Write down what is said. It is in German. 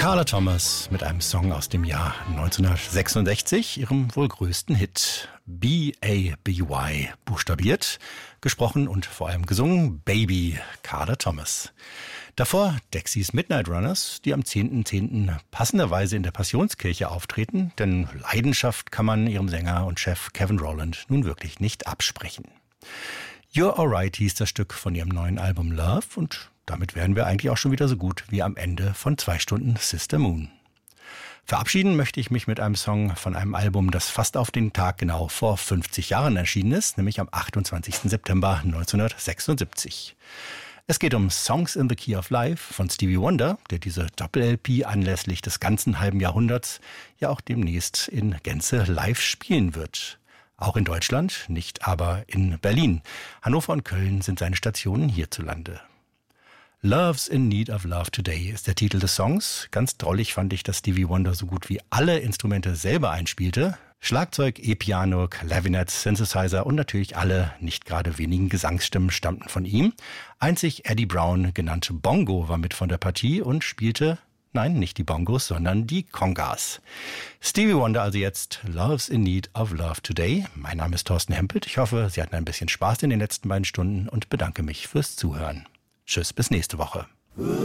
Carla Thomas mit einem Song aus dem Jahr 1966, ihrem wohl größten Hit. B-A-B-Y, buchstabiert, gesprochen und vor allem gesungen, Baby, Carla Thomas. Davor Dexys Midnight Runners, die am 10.10. passenderweise in der Passionskirche auftreten, denn Leidenschaft kann man ihrem Sänger und Chef Kevin Rowland nun wirklich nicht absprechen. You're Alright hieß das Stück von ihrem neuen Album Love und damit wären wir eigentlich auch schon wieder so gut wie am Ende von 2 Stunden Sister Moon. Verabschieden möchte ich mich mit einem Song von einem Album, das fast auf den Tag genau vor 50 Jahren erschienen ist, nämlich am 28. September 1976. Es geht um Songs in the Key of Life von Stevie Wonder, der diese Doppel-LP anlässlich des ganzen halben Jahrhunderts ja auch demnächst in Gänze live spielen wird. Auch in Deutschland, nicht aber in Berlin. Hannover und Köln sind seine Stationen hierzulande. Love's in Need of Love Today ist der Titel des Songs. Ganz drollig fand ich, dass Stevie Wonder so gut wie alle Instrumente selber einspielte. Schlagzeug, E-Piano, Clavinet, Synthesizer und natürlich alle nicht gerade wenigen Gesangsstimmen stammten von ihm. Einzig Eddie Brown, genannt Bongo, war mit von der Partie und spielte, nein, nicht die Bongos, sondern die Congas. Stevie Wonder also jetzt Love's in Need of Love Today. Mein Name ist Thorsten Hempelt. Ich hoffe, Sie hatten ein bisschen Spaß in den letzten beiden Stunden und bedanke mich fürs Zuhören. Tschüss, bis nächste Woche.